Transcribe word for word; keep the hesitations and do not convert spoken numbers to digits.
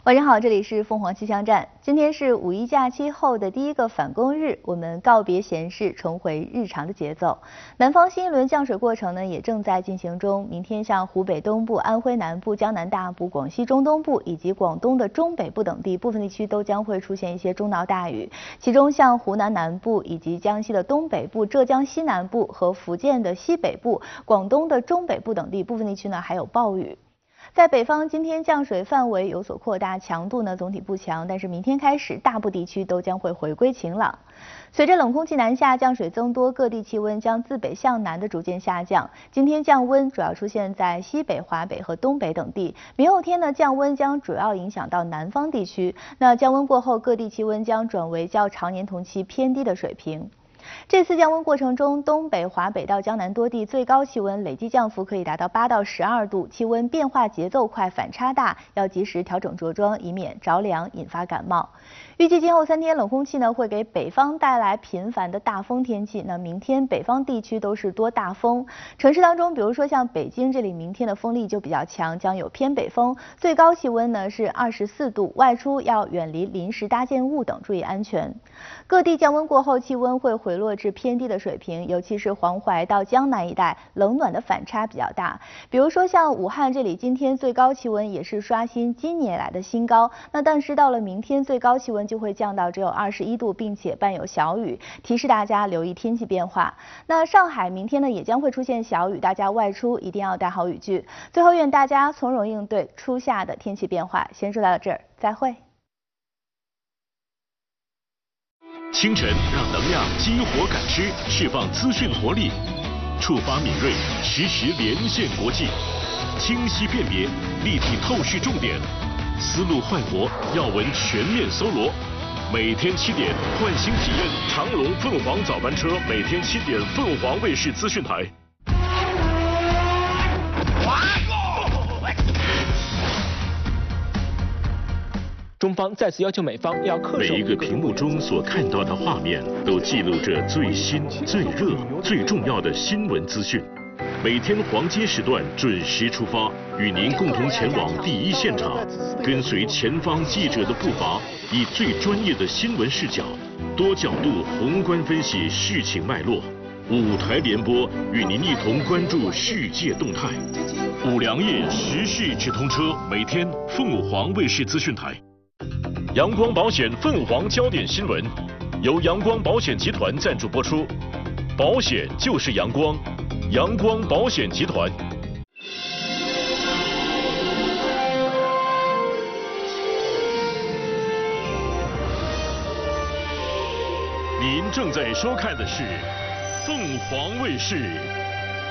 晚上好，这里是凤凰气象站。今天是五一假期后的第一个返工日，我们告别闲事，重回日常的节奏。南方新一轮降水过程呢，也正在进行中。明天像湖北东部、安徽南部、江南大部、广西中东部以及广东的中北部等地部分地区都将会出现一些中到大雨，其中像湖南南部以及江西的东北部、浙江西南部和福建的西北部、广东的中北部等地部分地区呢还有暴雨。在北方，今天降水范围有所扩大，强度呢总体不强，但是明天开始，大部地区都将会回归晴朗。随着冷空气南下，降水增多，各地气温将自北向南的逐渐下降。今天降温主要出现在西北、华北和东北等地，明后天呢降温将主要影响到南方地区。那降温过后，各地气温将转为较常年同期偏低的水平。这次降温过程中，东北、华北到江南多地最高气温累计降幅可以达到八到十二度，气温变化节奏快，反差大，要及时调整着装，以免着凉引发感冒。预计今后三天冷空气呢会给北方带来频繁的大风天气，那明天北方地区都是多大风，城市当中比如说像北京这里，明天的风力就比较强，将有偏北风，最高气温呢是二十四度，外出要远离临时搭建物等，注意安全。各地降温过后，气温会回落至偏低的水平，尤其是黄淮到江南一带，冷暖的反差比较大。比如说像武汉这里，今天最高气温也是刷新今年来的新高，那但是到了明天，最高气温就会降到只有二十一度，并且伴有小雨，提示大家留意天气变化。那上海明天呢也将会出现小雨，大家外出一定要带好雨具。最后愿大家从容应对初夏的天气变化。先说到这儿，再会。 清晨让能量激活感知，释放资讯活力，触发敏锐，实时连线国际，清晰辨别，立体透视重点，思路焕活，要闻全面搜罗。每天七点，唤醒体验长隆凤凰早班车，每天七点，凤凰卫视资讯台。 中方再次要求美方要恪守。 每一个屏幕中所看到的画面，都记录着最新、最热、最重要的新闻资讯。每天黄金时段准时出发，与您共同前往第一现场，跟随前方记者的步伐，以最专业的新闻视角，多角度宏观分析事情脉络。五台联播，与您一同关注世界动态。五粮液时事直通车，每天凤凰卫视资讯台。阳光保险凤凰焦点新闻，由阳光保险集团赞助播出。保险就是阳光，阳光保险集团。您正在收看的是凤凰卫视